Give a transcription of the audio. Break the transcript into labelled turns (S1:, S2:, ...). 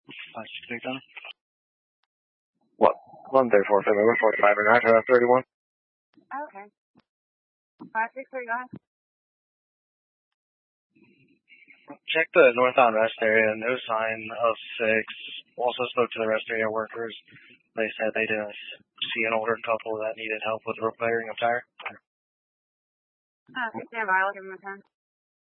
S1: What? 134, 45 and 31.
S2: Okay. 563, go ahead.
S1: Check the northbound rest area, no sign of 6. Also spoke to the rest area workers. They said they didn't see an older couple that needed help with repairing a tire.
S2: Stand by, I'll give them a 10.